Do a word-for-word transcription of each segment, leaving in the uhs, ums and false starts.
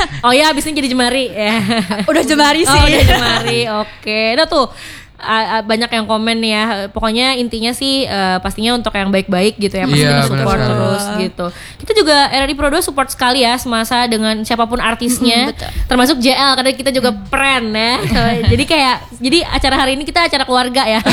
Oh ya, abis ini jadi jemari ya. Udah jemari sih. Oh, udah jemari. Oke. Nah tuh uh, banyak yang komen nih ya. Pokoknya intinya sih uh, pastinya untuk yang baik-baik gitu ya. Pasti Iya, kita support benar terus gitu. Kita juga R R I Pro dua support sekali ya semasa dengan siapapun artisnya. Mm-hmm, betul. Termasuk J L karena kita juga friend ya. Jadi kayak jadi acara hari ini kita acara keluarga ya.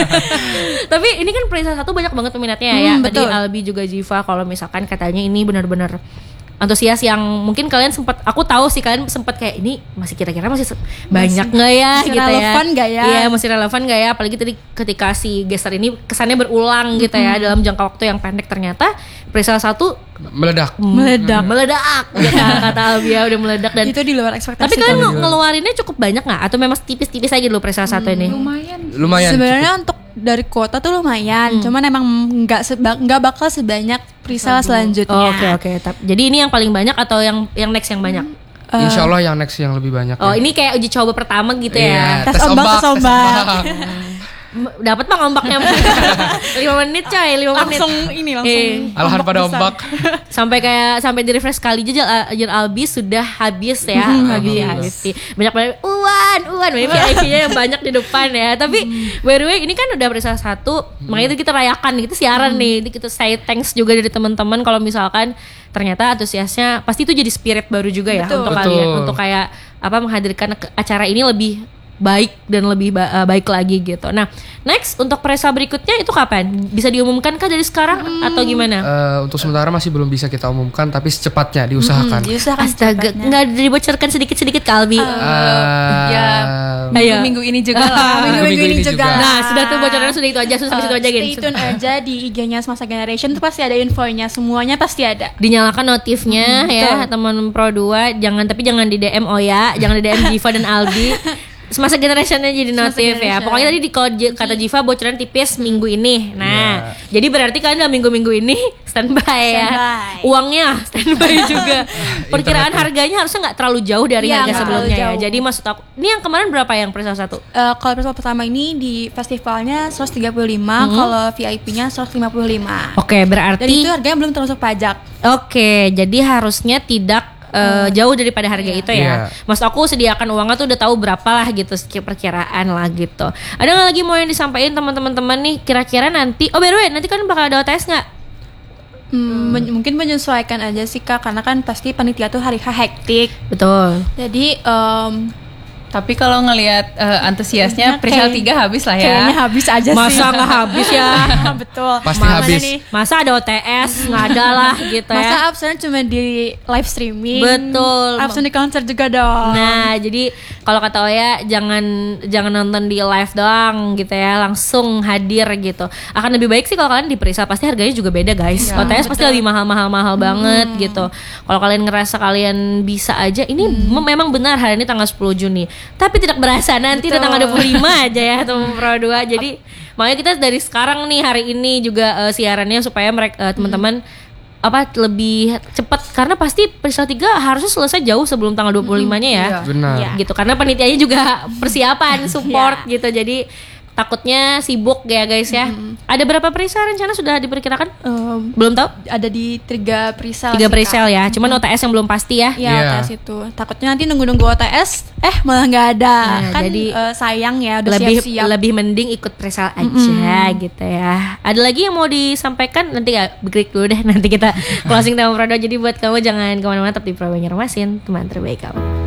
Tapi ini kan Prisa satu banyak banget peminatnya ya. Hmm, Tadi betul. Albi juga Jiva kalau misalkan katanya ini benar-benar antusias yang mungkin kalian sempat, aku tahu sih kalian sempat kayak ini masih kira-kira masih se- banyak nggak ya masih gitu relevan ya. nggak ya? Iya masih relevan nggak ya, apalagi tadi ketika si gestar ini kesannya berulang gitu ya dalam jangka waktu yang pendek, ternyata Prisa satu Meledak. meledak meledak ya, kata Albi ya, udah meledak. Dan Itu di luar ekspektasi. tapi kalian kami. nge- ngeluarinnya cukup banyak nggak atau memang tipis-tipis aja dulu Prisa satu ini? Lumayan. Lumayan. Sebenarnya untuk dari kuota tuh lumayan, cuman emang nggak seba- nggak bakal sebanyak Prisa selanjutnya. Oh, Oke oke. Tap- Jadi ini yang paling banyak atau yang yang next yang banyak? cukup. Insya Allah yang next yang lebih banyak. Oh ya. ini kayak uji coba pertama gitu Iya, ya. Tes ombak, tes ombak. Dapat bang ombaknya lima menit coy, lima menit. Langsung ini langsung. Eh, Alahan pada besar. ombak. sampai kayak sampai di refresh kali aja Jen Albi sudah habis ya, habis habis. Banyak banget uan, uan V I P-nya yang banyak di depan ya. Tapi by the way ini kan udah Prisa satu, makanya itu kita rayakan nih, kita siaran nih, ini kita say thanks juga dari teman-teman kalau misalkan ternyata antusiasnya pasti itu jadi spirit baru juga ya Betul. untuk Betul. kalian untuk kayak apa menghadirkan ke- acara ini lebih baik dan lebih ba- uh, baik lagi gitu. Nah, next untuk Prisa berikutnya itu kapan? Bisa diumumkan kah dari sekarang atau gimana? Eh, untuk sementara masih belum bisa kita umumkan, tapi secepatnya diusahakan. Diusahakan Astaga, secepatnya. nggak dibocorkan sedikit-sedikit Kalbi. Eh, Ya. Ayo. Minggu ini juga lah. Minggu-minggu ini juga. Nah, sudah tuh bocorannya sudah itu aja, sudah sampai situ aja Stay gitu. tune aja di I G-nya Semasa Generation tuh pasti ada infonya, semuanya pasti ada. Dinyalakan notifnya ya, teman Pro dua. Jangan tapi jangan di D M Oya, jangan di D M Jiva dan Albi. Semasa generationnya jadi Semasa notif ya. Generation. Pokoknya tadi di kalau J- kata Jiva bocoran tipis minggu ini. Nah, jadi berarti kalian dalam minggu-minggu ini standby ya. Standby. Uangnya standby juga. Perkiraan harganya harusnya nggak terlalu jauh dari Iya, harga nggak sebelumnya terlalu ya. jauh. Jadi maksud aku, ini yang kemarin berapa yang Prisa satu? Eh, kalau episode pertama ini di festivalnya seratus tiga puluh lima, kalau V I P-nya seratus lima puluh lima. Oke, berarti Dan itu harganya belum termasuk pajak. Oke, jadi harusnya tidak uh, jauh daripada harga itu ya. Iya. Maksud aku sediakan uangnya tuh udah tahu berapa lah gitu, sekian perkiraan lah gitu. Ada nggak lagi mau yang disampaikan teman-teman nih? Kira-kira nanti, oh by the way, nanti kan bakal ada O T S nggak? Hmm, men- mungkin menyesuaikan aja sih Kak, karena kan pasti panitia tuh hari H hektik. Betul. Jadi em, Tapi kalau ngelihat eh, antusiasnya Kayak- Perihal tiga habis lah ya. kayaknya habis aja sih. Masa nggak habis ya? Betul. Pasti Makanya habis. nih, Masa ada O T S nggak ada lah gitu masa ya? absen cuma di live streaming. Betul. Absen di konser juga dong. Nah, jadi kalau kata Oya jangan jangan nonton di live doang gitu ya, langsung hadir gitu. Akan lebih baik sih kalau kalian diperiksa, pasti harganya juga beda guys. O T S pasti lebih mahal-mahal-mahal banget gitu. Kalau kalian ngerasa kalian bisa aja, ini mem- memang benar hari ini tanggal sepuluh Juni. Tapi tidak berasa nanti udah tanggal dua puluh lima aja ya teman Pro dua. Jadi makanya kita dari sekarang nih hari ini juga eh, siarannya supaya mereka eh, teman-teman apa lebih cepat, karena pasti Perihal tiga harusnya selesai jauh sebelum tanggal dua puluh limanya ya. Iya. Benar. Iya. Gitu karena panitianya juga persiapan support gitu, jadi takutnya sibuk ya guys ya. Ada berapa presale rencana sudah diperkirakan? Em, Belum tahu. ada di tiga presale. Tiga sih, Kak. presale ya, cuman O T S yang belum pasti ya. Ya, Iya. O T S itu. Takutnya nanti nunggu-nunggu O T S, eh malah nggak ada. Nah, kan jadi eh, sayang ya, udah lebih siap-siap. lebih mending ikut presale aja gitu ya. Ada lagi yang mau disampaikan? Nanti ya break dulu deh, nanti kita closing tema Pro dua. Jadi buat kamu jangan kemana-mana, tetap di Pro Banjarmasin, teman terbaik kamu.